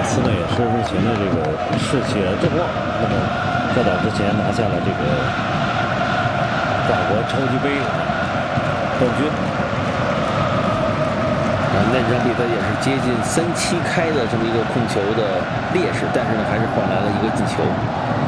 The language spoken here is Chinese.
斯呢也是日前的这个士气正旺，那么较早之前拿下了这个法国超级杯冠军。 那场比赛也是接近3-7开的这么一个控球的劣势，但是呢，还是换来了一个进球。